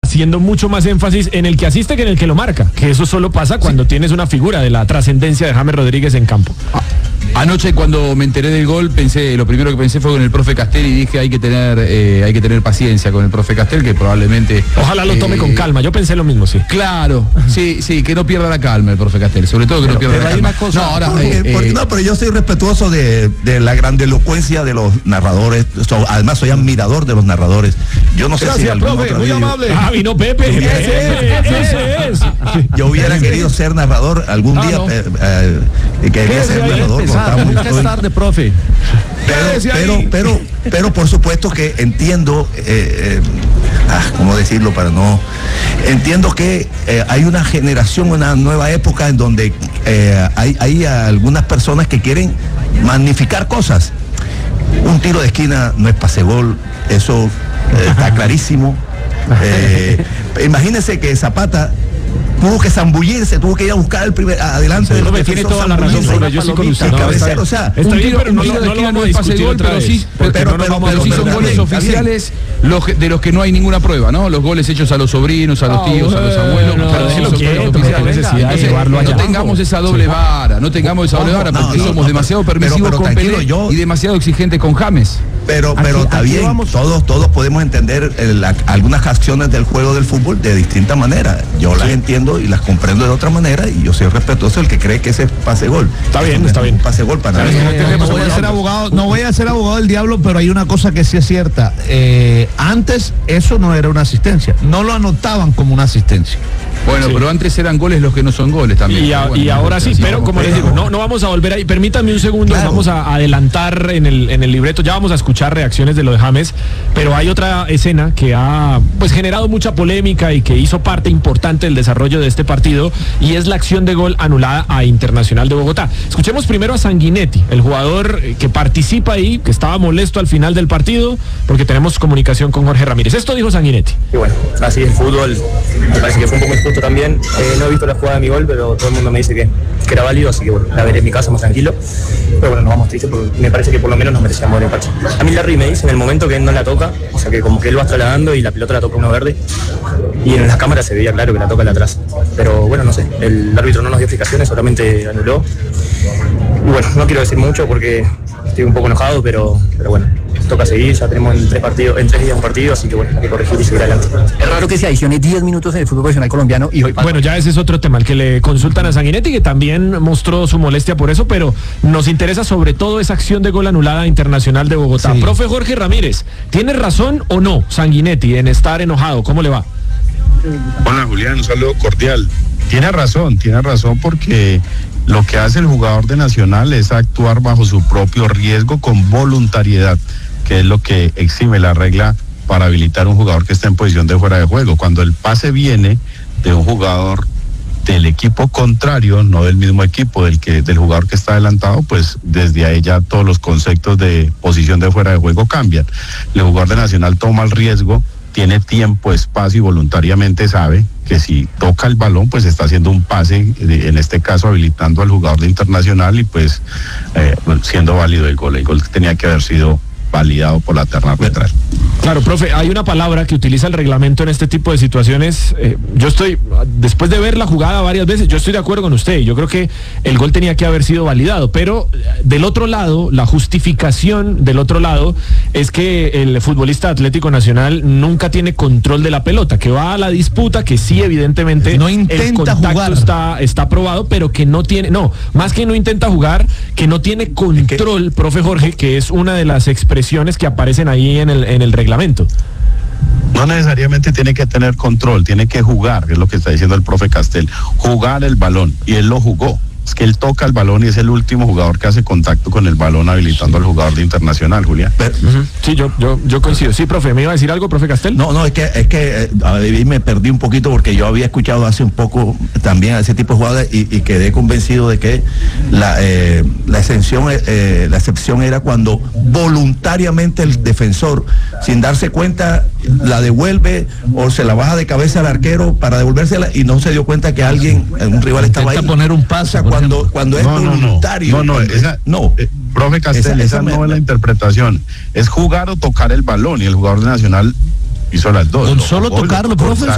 haciendo mucho más énfasis en el que asiste que en el que lo marca, que eso solo pasa cuando tienes una figura de la trascendencia de James Rodríguez en campo. Anoche cuando me enteré del gol, lo primero que pensé fue con el profe Castel y dije hay que tener paciencia con el profe Castel, que probablemente... Ojalá lo tome con calma, yo pensé lo mismo, sí. Claro, sí, que no pierda la calma el profe Castel, sobre todo que no pierda la calma. Una cosa, pero yo soy respetuoso de la grandilocuencia de los narradores, además soy admirador de los narradores. Yo no sé si profe, muy amable. Vino Pepe. Ese es. Yo hubiera querido ser narrador algún día, quería ser narrador. Nunca es tarde, profe. Pero por supuesto que entiendo, ¿cómo decirlo para no? Entiendo que hay una generación, una nueva época en donde hay algunas personas que quieren magnificar cosas. Un tiro de esquina no es pase gol, eso está clarísimo. Imagínense que Zapata tuvo que zambullirse, tuvo que ir a buscar el primer adelante del defensor. Tiene toda la razón, sobre yo sí con usted. O sea, está bien, pero no lo vamos a discutir otra vez. Pero sí son goles oficiales de los que no hay ninguna prueba, ¿no? Los goles hechos a los sobrinos, a los tíos, a los abuelos. No tengamos esa doble vara, porque somos demasiado permisivos con Pelé y demasiado exigentes con James. Pero está bien, todos podemos entender algunas acciones del juego del fútbol de distinta manera. Yo las entiendo y las comprendo de otra manera, y yo soy respetuoso del que cree que ese es pase gol. Está bien. Pase gol para mí. No voy a ser abogado del diablo, pero hay una cosa que sí es cierta. Antes eso no era una asistencia, no lo anotaban como una asistencia. Bueno, pero antes eran goles los que no son goles también. Y ahora sí, pero como les digo, no vamos a volver ahí. Permítanme un segundo, vamos a adelantar en el libreto, ya vamos a escuchar reacciones de lo de James, pero hay otra escena que ha generado mucha polémica y que hizo parte importante del desarrollo de este partido, y es la acción de gol anulada a Internacional de Bogotá. Escuchemos primero a Sanguinetti, el jugador que participa ahí, que estaba molesto al final del partido, porque tenemos comunicación con Jorge Ramírez. Esto dijo Sanguinetti. Y bueno, así es el fútbol, me parece que fue un poco injusto también. No he visto la jugada de mi gol, pero todo el mundo me dice que era válido, así que bueno, la veré en mi casa más tranquilo. Pero bueno, nos vamos tristes porque me parece que por lo menos nos merecíamos el empate. A mí Larry me dice en el momento que él no la toca, o sea que como que él va trasladando y la pelota la toca uno verde, y en las cámaras se veía claro que la toca la atrás. Pero bueno, no sé, el árbitro no nos dio explicaciones, solamente anuló. Y bueno, no quiero decir mucho porque estoy un poco enojado, pero bueno, toca seguir, ya tenemos en 3 días un partido, así que bueno, hay que corregir y seguir adelante. Es raro que se adicione 10 minutos en el fútbol profesional colombiano y hoy... Bueno, ya ese es otro tema, el que le consultan a Sanguinetti, que también mostró su molestia por eso, pero nos interesa sobre todo esa acción de gol anulada a Internacional de Bogotá. Sí. Profe Jorge Ramírez, ¿tiene razón o no Sanguinetti en estar enojado? ¿Cómo le va? Hola Julián, un saludo cordial. Tiene razón porque lo que hace el jugador de Nacional es actuar bajo su propio riesgo con voluntariedad, que es lo que exime la regla para habilitar un jugador que está en posición de fuera de juego. Cuando el pase viene de un jugador del equipo contrario, no del mismo equipo del jugador que está adelantado, pues desde ahí ya todos los conceptos de posición de fuera de juego cambian. El jugador de Nacional toma el riesgo, tiene tiempo, espacio y voluntariamente sabe que si toca el balón, pues está haciendo un pase, en este caso habilitando al jugador de Internacional y pues siendo válido el gol. El gol tenía que haber sido validado por la terna arbitral. Claro, profe, hay una palabra que utiliza el reglamento en este tipo de situaciones. Yo estoy, después de ver la jugada varias veces, yo estoy de acuerdo con usted. Yo creo que el gol tenía que haber sido validado, pero del otro lado, la justificación del otro lado es que el futbolista Atlético Nacional nunca tiene control de la pelota, que va a la disputa, que sí, evidentemente no intenta el contacto jugar. está aprobado, pero que no tiene, más que no intenta jugar, que no tiene control, profe Jorge, que es una de las expresiones que aparecen ahí en el reglamento. No necesariamente tiene que tener control, tiene que jugar, es lo que está diciendo el profe Castel, jugar el balón, y él lo jugó. Es que él toca el balón y es el último jugador que hace contacto con el balón habilitando al jugador de Internacional, Julián. Sí, yo coincido. Sí, profe, ¿me iba a decir algo, profe Castel? No, es que me perdí un poquito porque yo había escuchado hace un poco también a ese tipo de jugadas y quedé convencido de que la excepción era cuando voluntariamente el defensor, sin darse cuenta, la devuelve o se la baja de cabeza al arquero para devolvérsela y no se dio cuenta que un rival estaba ahí. Poner un pase. Cuando es voluntario. Profe Castel, esa no es la interpretación. Es jugar o tocar el balón y el jugador de Nacional hizo las dos. Con solo tocarlo, profe.